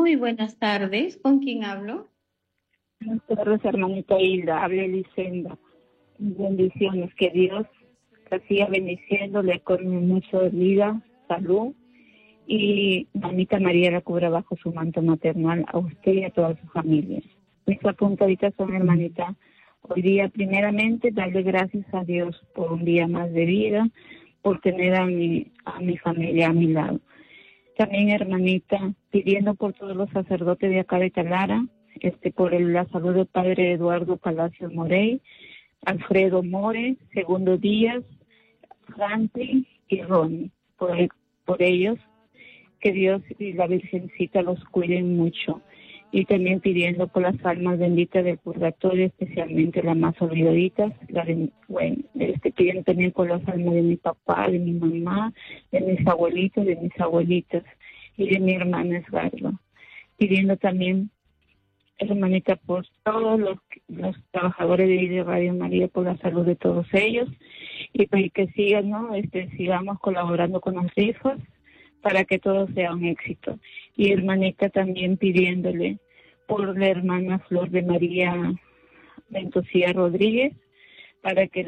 Muy buenas tardes. ¿Con quién hablo? Buenas tardes, hermanita Hilda. Habla Elisenda. Bendiciones. Que Dios te siga bendiciéndole con mucho de vida, salud. Y mamita María la cubra bajo su manto maternal a usted y a toda su familia. Nuestras puntaditas son, hermanita, hoy día primeramente darle gracias a Dios por un día más de vida, por tener a mi familia a mi lado. También, hermanita, pidiendo por todos los sacerdotes de acá de Talara, por la salud del padre Eduardo Palacios Morey, Alfredo More, Segundo Díaz, Franklin y Ronnie, por ellos, que Dios y la Virgencita los cuiden mucho. Y también pidiendo por las almas benditas del purgatorio, especialmente las más olvidaditas, pidiendo también por las almas de mi papá, de mi mamá, de mis abuelitos, de mis abuelitas y de mi hermana Esgardo. Pidiendo también, hermanita, por todos los trabajadores de Radio María, por la salud de todos ellos, y pues que sigan, ¿no? Sigamos colaborando con los rifas para que todo sea un éxito. Y hermanita también pidiéndole por la hermana Flor de María Ventosía Rodríguez, para que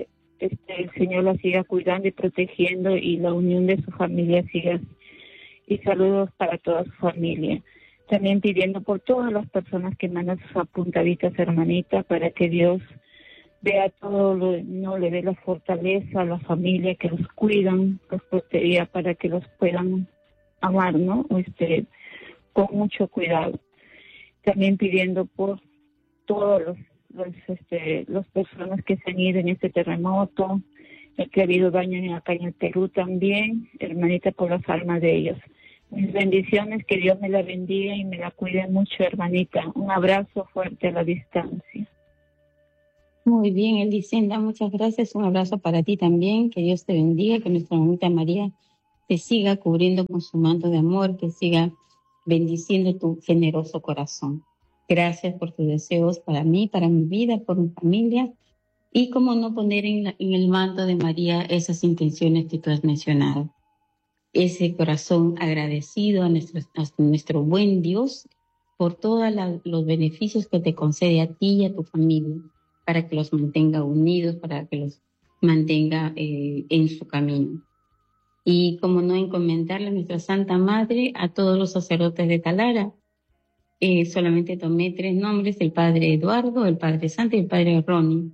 el Señor la siga cuidando y protegiendo y la unión de su familia siga. Y saludos para toda su familia. También pidiendo por todas las personas que mandan sus apuntaditas, hermanita, para que Dios vea todo, no le dé la fortaleza a la familia, que los cuidan, los protege para que los puedan amar, ¿no? Con mucho cuidado. También pidiendo por todos los personas que se han ido en este terremoto, el que ha habido daño acá en el Perú también, hermanita, por las almas de ellos. Mis bendiciones, que Dios me la bendiga y me la cuide mucho, hermanita. Un abrazo fuerte a la distancia. Muy bien, Elisenda, muchas gracias. Un abrazo para ti también. Que Dios te bendiga, que nuestra mamita María te siga cubriendo con su manto de amor, que siga bendiciendo tu generoso corazón. Gracias por tus deseos para mí, para mi vida, por mi familia. Y cómo no poner en el manto de María esas intenciones que tú has mencionado. Ese corazón agradecido a nuestro buen Dios por todos los beneficios que te concede a ti y a tu familia, para que los mantenga unidos, para que los mantenga en su camino. Y como no encomendarle a nuestra Santa Madre, a todos los sacerdotes de Talara. Solamente tomé 3 nombres: el padre Eduardo, el padre Santo y el padre Ronnie.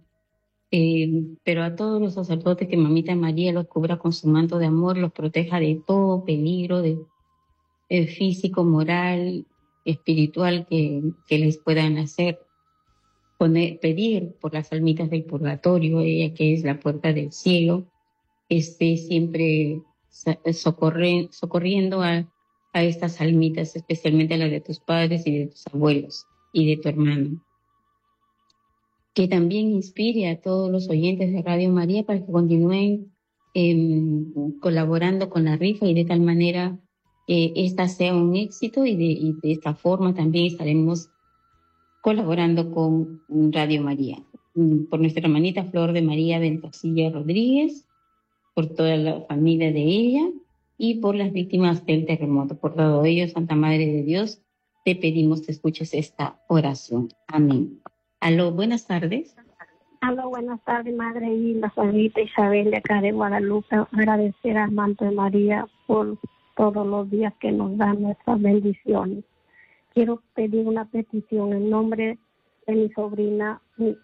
Pero a todos los sacerdotes, que mamita María los cubra con su manto de amor, los proteja de todo peligro, de físico, moral, espiritual que les puedan hacer. Pedir por las almitas del purgatorio, ella que es la puerta del cielo, esté siempre socorriendo a estas almitas, especialmente a las de tus padres y de tus abuelos y de tu hermano. Que también inspire a todos los oyentes de Radio María para que continúen colaborando con la rifa, y de tal manera esta sea un éxito, y de esta forma también estaremos colaborando con Radio María. Por nuestra hermanita Flor de María Ventosilla Rodríguez, por toda la familia de ella y por las víctimas del terremoto. Por todo ello, Santa Madre de Dios, te pedimos que escuches esta oración. Amén. Aló, buenas tardes. Aló, buenas tardes, Madre Hilda, Juanita Isabel de acá de Guadalupe. Agradecer al manto de María por todos los días que nos dan nuestras bendiciones. Quiero pedir una petición en nombre de mi sobrina.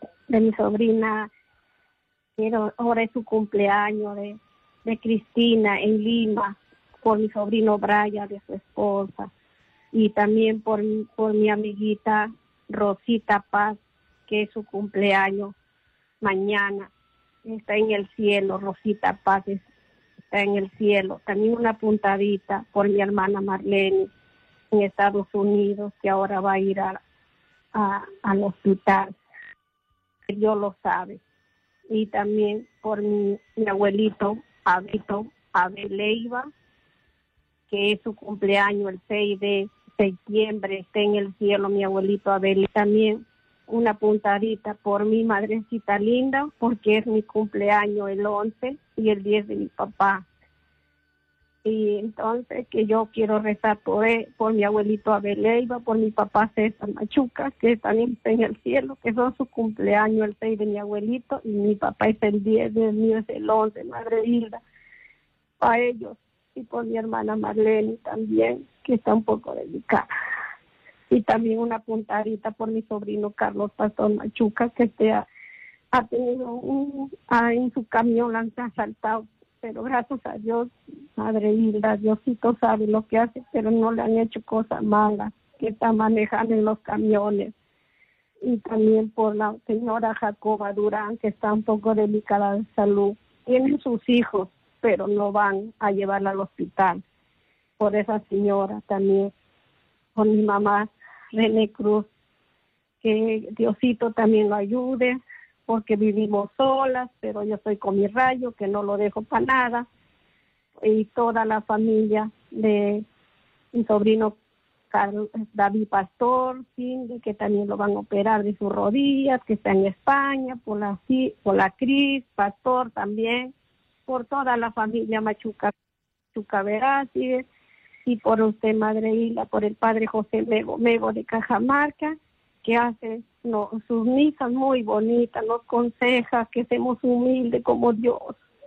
Ahora es su cumpleaños de Cristina en Lima, por mi sobrino Brian, de su esposa, y también por mi amiguita Rosita Paz, que es su cumpleaños mañana. Está en el cielo, Rosita Paz está en el cielo. También una puntadita por mi hermana Marlene en Estados Unidos, que ahora va a ir al hospital. Dios lo sabe. Y también por mi abuelito Abel Leiva, que es su cumpleaños el 6 de septiembre, está en el cielo mi abuelito Abel. Y también una puntadita por mi madrecita linda, porque es mi cumpleaños el 11 y el 10 de mi papá. Sí, entonces que yo quiero rezar por él, por mi abuelito Abel Leiva, por mi papá César Machuca, que también está en el cielo, que son su cumpleaños el 6 de mi abuelito, y mi papá es el 10, el mío es el 11, Madre Hilda, a ellos, y por mi hermana Marlene también, que está un poco delicada. Y también una puntadita por mi sobrino Carlos Pastor Machuca, que ha tenido en su camión la han asaltado, pero gracias a Dios, Madre Hilda, Diosito sabe lo que hace, pero no le han hecho cosas malas, que está manejando en los camiones. Y también por la señora Jacoba Durán, que está un poco delicada de salud. Tienen sus hijos, pero no van a llevarla al hospital. Por esa señora también, por mi mamá René Cruz, que Diosito también lo ayude, porque vivimos solas, pero yo estoy con mi rayo, que no lo dejo para nada, y toda la familia de mi sobrino David Pastor, Cindy, que también lo van a operar de sus rodillas, que está en España, por la Cris, Pastor también, por toda la familia Machuca Veráside, y por usted, Madre Hilda, por el Padre José Mego de Cajamarca, que hace sus misas muy bonitas, nos aconseja que seamos humildes como Dios.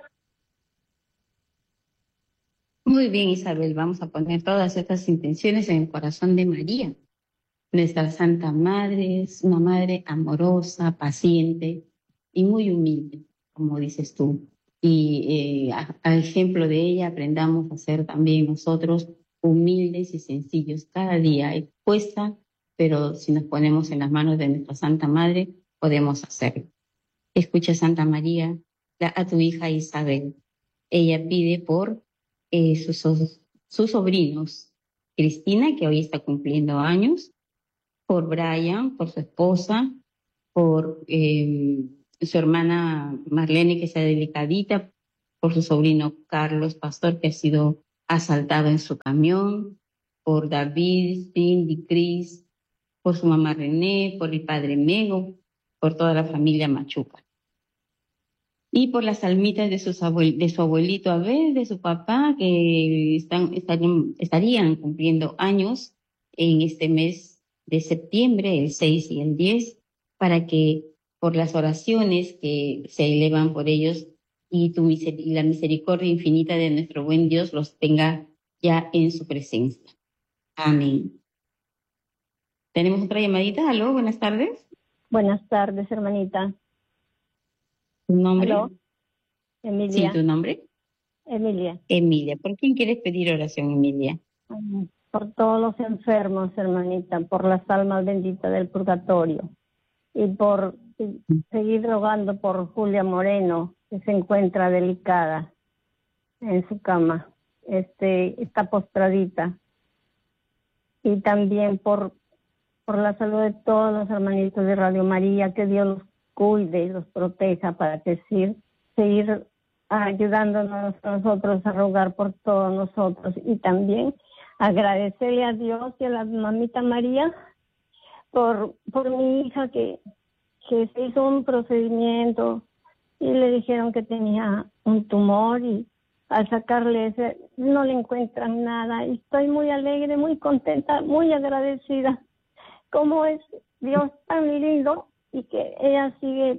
Muy bien, Isabel, vamos a poner todas estas intenciones en el corazón de María. Nuestra Santa Madre es una madre amorosa, paciente y muy humilde, como dices tú. Y a ejemplo de ella aprendamos a ser también nosotros humildes y sencillos. Cada día cuesta, pero si nos ponemos en las manos de nuestra Santa Madre, podemos hacerlo. Escucha, Santa María, a tu hija Isabel. Ella pide por sus sobrinos. Cristina, que hoy está cumpliendo años, por Brian, por su esposa, por su hermana Marlene, que sea delicadita, por su sobrino Carlos Pastor, que ha sido asaltado en su camión, por David, Cindy, Cris, por su mamá René, por el padre Mego, por toda la familia Machuca. Y por las almitas de de su abuelito Abel, de su papá, que estarían cumpliendo años en este mes de septiembre, el 6 y el 10, para que por las oraciones que se elevan por ellos y la misericordia infinita de nuestro buen Dios los tenga ya en su presencia. Amén. ¿Tenemos otra llamadita? ¿Aló? Buenas tardes. Buenas tardes, hermanita. ¿Tu nombre? ¿Aló? Emilia. Sí, ¿tu nombre? Emilia. Emilia. ¿Por quién quieres pedir oración, Emilia? Por todos los enfermos, hermanita, por las almas benditas del purgatorio, y por seguir rogando por Julia Moreno, que se encuentra delicada en su cama, está postradita, y también por la salud de todos los hermanitos de Radio María, que Dios los cuide y los proteja para que seguir ayudándonos a nosotros a rogar por todos nosotros, y también agradecerle a Dios y a la mamita María por mi hija que se hizo un procedimiento y le dijeron que tenía un tumor, y al sacarle ese no le encuentran nada, y estoy muy alegre, muy contenta, muy agradecida. Cómo es Dios tan lindo, y que ella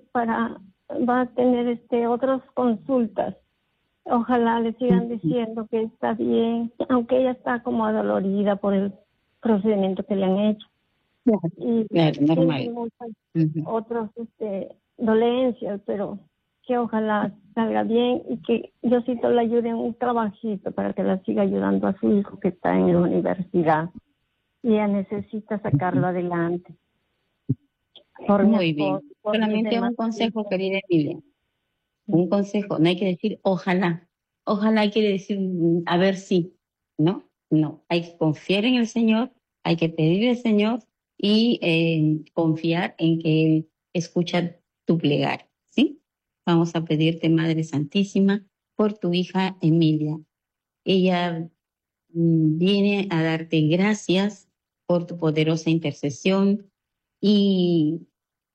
va a tener otras consultas. Ojalá le sigan diciendo que está bien, aunque ella está como adolorida por el procedimiento que le han hecho. Y Claro, normal. tiene muchas otras dolencias, pero que ojalá salga bien y que Diosito le ayude en un trabajito para que la siga ayudando a su hijo que está en la universidad y ella necesita sacarlo adelante. Muy bien. Solamente un consejo, querida Emilia. Un consejo. No hay que decir ojalá. Ojalá hay que decir a ver si. ¿No? No. Hay que confiar en el Señor, hay que pedirle al Señor y confiar en que Él escucha tu plegaria. ¿Sí? Vamos a pedirte, Madre Santísima, por tu hija Emilia. Ella viene a darte gracias por tu poderosa intercesión y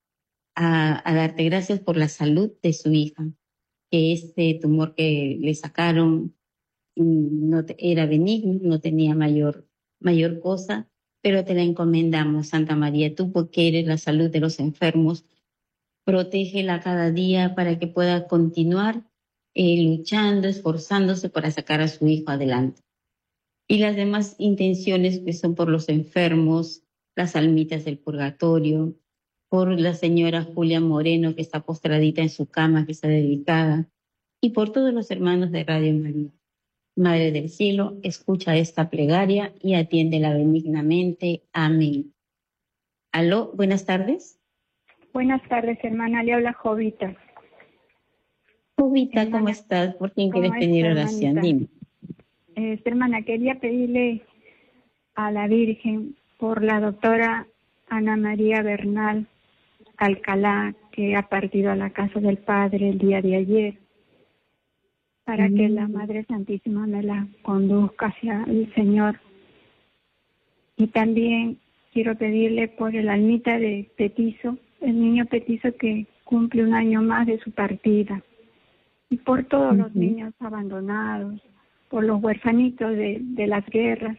a darte gracias por la salud de su hija, que este tumor que le sacaron era benigno, no tenía mayor cosa, pero te la encomendamos, Santa María, tú porque eres la salud de los enfermos, protégela cada día para que pueda continuar luchando, esforzándose para sacar a su hijo adelante. Y las demás intenciones que son por los enfermos, las almitas del purgatorio, por la señora Julia Moreno que está postradita en su cama, que está dedicada, y por todos los hermanos de Radio María. Madre del Cielo, escucha esta plegaria y atiéndela benignamente. Amén. Aló, buenas tardes. Buenas tardes, hermana. Le habla Jovita. Jovita, ¿cómo estás? ¿Por quién quieres pedir oración? Dime. Hermana, quería pedirle a la Virgen por la doctora Ana María Bernal Alcalá, que ha partido a la casa del Padre el día de ayer, para que la Madre Santísima me la conduzca hacia el Señor. Y también quiero pedirle por el almita de Petizo, el niño Petizo que cumple 1 año más de su partida, y por todos los niños abandonados, por los huerfanitos de las guerras,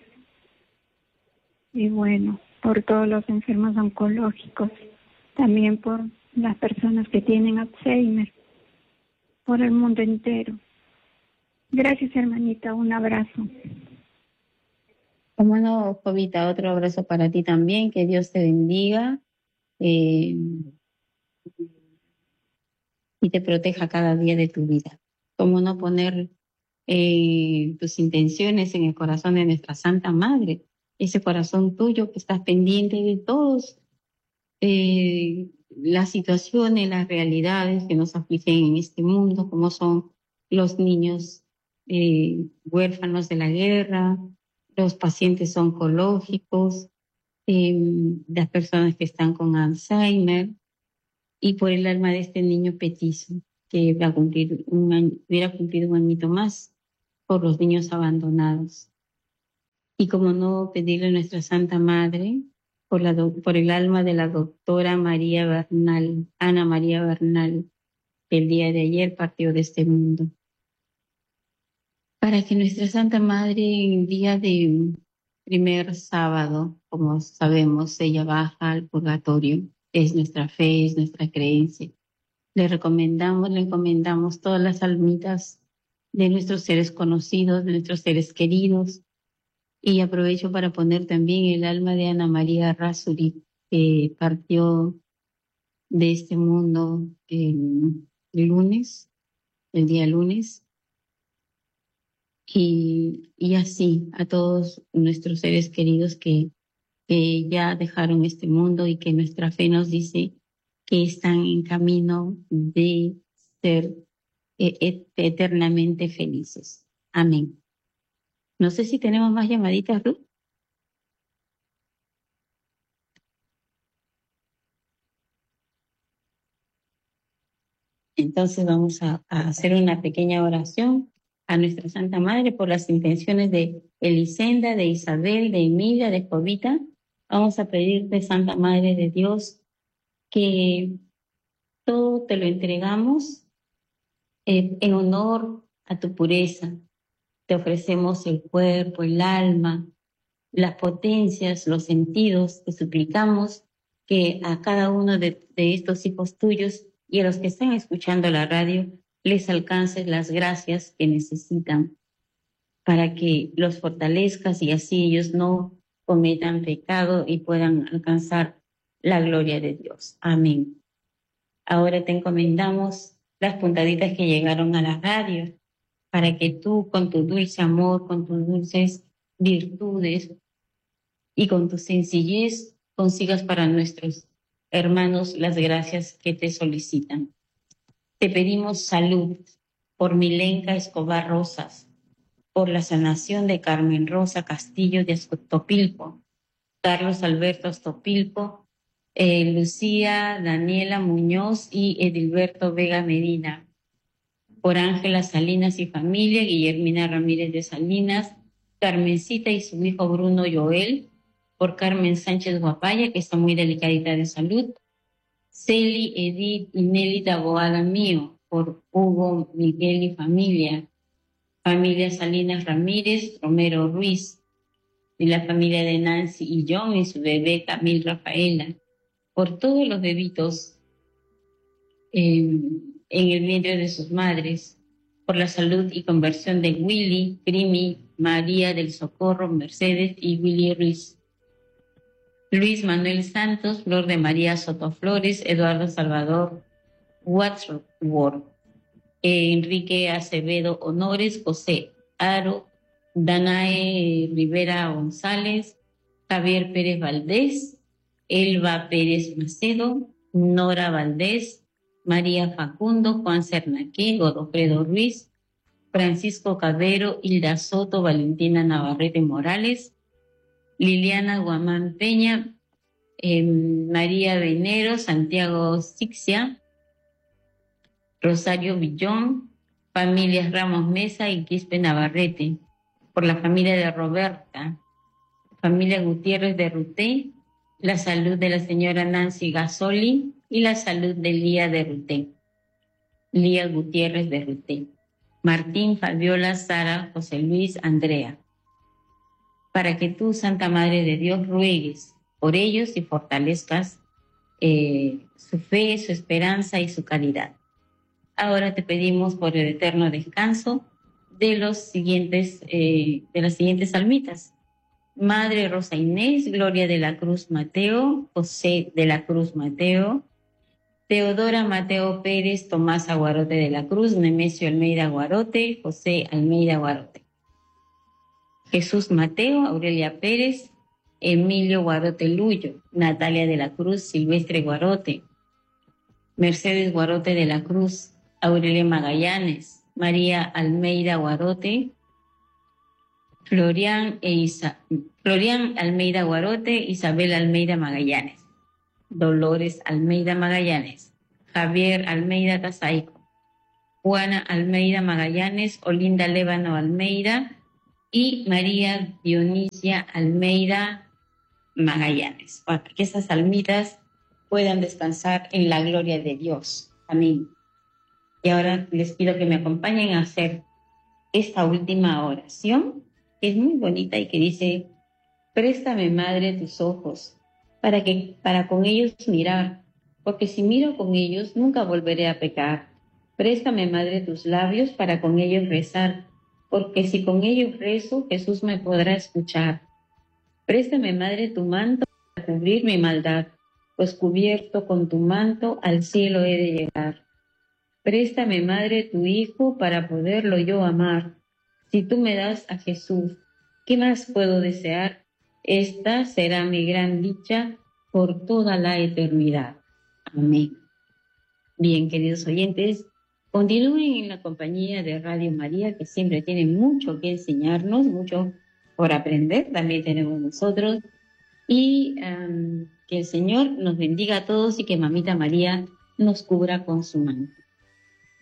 y bueno, por todos los enfermos oncológicos, también por las personas que tienen Alzheimer, por el mundo entero. Gracias, hermanita, un abrazo. Cómo no, Jovita, otro abrazo para ti también, que Dios te bendiga y te proteja cada día de tu vida. Cómo no poner tus intenciones en el corazón de nuestra Santa Madre, ese corazón tuyo que estás pendiente de todos las situaciones, las realidades que nos afligen en este mundo, como son los niños huérfanos de la guerra, los pacientes oncológicos, las personas que están con Alzheimer, y por el alma de este niño petizo, que hubiera cumplido 1 añito más, por los niños abandonados. Y como no, pedirle a nuestra Santa Madre, por el alma de la doctora María Bernal, Ana María Bernal, que el día de ayer partió de este mundo. Para que nuestra Santa Madre, en el día de primer sábado, como sabemos, ella baja al purgatorio. Es nuestra fe, es nuestra creencia. Le encomendamos todas las almitas de nuestros seres conocidos, de nuestros seres queridos. Y aprovecho para poner también el alma de Ana María Rasuri, que partió de este mundo el día lunes. Y así a todos nuestros seres queridos que ya dejaron este mundo y que nuestra fe nos dice que están en camino de ser eternamente felices. Amén. No sé si tenemos más llamaditas, Ruth. Entonces vamos a hacer una pequeña oración a nuestra Santa Madre por las intenciones de Elisenda, de Isabel, de Emilia, de Jovita. Vamos a pedirte, Santa Madre de Dios, que todo te lo entregamos en honor a tu pureza. Te ofrecemos el cuerpo, el alma, las potencias, los sentidos. Te suplicamos que a cada uno de estos hijos tuyos y a los que están escuchando la radio les alcances las gracias que necesitan para que los fortalezcas y así ellos no cometan pecado y puedan alcanzar la gloria de Dios. Amén. Ahora te encomendamos las puntaditas que llegaron a la radio para que tú con tu dulce amor, con tus dulces virtudes y con tu sencillez consigas para nuestros hermanos las gracias que te solicitan. Te pedimos salud por Milenka Escobar Rosas, por la sanación de Carmen Rosa Castillo de Topilco, Carlos Alberto Astopilco, Lucía Daniela Muñoz y Edilberto Vega Medina, por Ángela Salinas y familia, Guillermina Ramírez de Salinas, Carmencita y su hijo Bruno Joel, por Carmen Sánchez Guapaya, que está muy delicadita de salud, Celi, Edith y Nelly Taboada Mío, por Hugo, Miguel y familia, familia Salinas Ramírez, Romero Ruiz, y la familia de Nancy y John y su bebé Camil Rafaela, por todos los bebitos en el vientre de sus madres, por la salud y conversión de Willy, Primi, María del Socorro, Mercedes y Willy Ruiz. Luis Manuel Santos, Flor de María Soto Flores, Eduardo Salvador Wadsworth, Enrique Acevedo Honores, José Aro, Danae Rivera González, Javier Pérez Valdés, Elba Pérez Macedo, Nora Valdés, María Facundo, Juan Cernaque, Godofredo Ruiz, Francisco Cabero, Hilda Soto, Valentina Navarrete Morales, Liliana Guamán Peña, María Venero, Santiago Sixia, Rosario Villón, familias Ramos Mesa y Quispe Navarrete, por la familia de Roberta, familia Gutiérrez de Ruté, la salud de la señora Nancy Gasoli y la salud de Lía de Ruté, Lía Gutiérrez de Ruté, Martín, Fabiola, Sara, José Luis, Andrea, para que tú, Santa Madre de Dios, ruegues por ellos y fortalezcas su fe, su esperanza y su caridad. Ahora te pedimos por el eterno descanso de las siguientes almitas. Madre Rosa Inés, Gloria de la Cruz Mateo, José de la Cruz Mateo, Teodora Mateo Pérez, Tomás Aguarote de la Cruz, Nemesio Almeida Aguarote, José Almeida Aguarote. Jesús Mateo, Aurelia Pérez, Emilio Guarote Luyo, Natalia de la Cruz, Silvestre Guarote, Mercedes Guarote de la Cruz, Aurelia Magallanes, María Almeida Guarote, Florian Almeida Guarote, Isabel Almeida Magallanes, Dolores Almeida Magallanes, Javier Almeida Casaico, Juana Almeida Magallanes, Olinda Lévano Almeida y María Dionisia Almeida Magallanes, para que esas almitas puedan descansar en la gloria de Dios. Amén. Y ahora les pido que me acompañen a hacer esta última oración, que es muy bonita y que dice: préstame, Madre, tus ojos, para con ellos mirar, porque si miro con ellos nunca volveré a pecar. Préstame, Madre, tus labios para con ellos rezar, porque si con ellos rezo, Jesús me podrá escuchar. Préstame, Madre, tu manto para cubrir mi maldad, pues cubierto con tu manto al cielo he de llegar. Préstame, Madre, tu Hijo para poderlo yo amar. Si tú me das a Jesús, ¿qué más puedo desear? Esta será mi gran dicha por toda la eternidad. Amén. Bien, queridos oyentes, continúen en la compañía de Radio María, que siempre tiene mucho que enseñarnos, mucho por aprender, también tenemos nosotros. Y que el Señor nos bendiga a todos y que Mamita María nos cubra con su manto.